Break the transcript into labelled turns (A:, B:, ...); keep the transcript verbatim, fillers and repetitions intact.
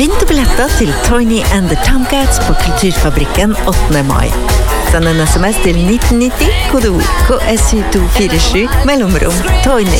A: Vinterbilletter til Tiny and the Tomcats på Kulturfabrikken åttende mai. Send en sms til nitten nitti, kode ord K S U to fire sju, mellomrom Tiny.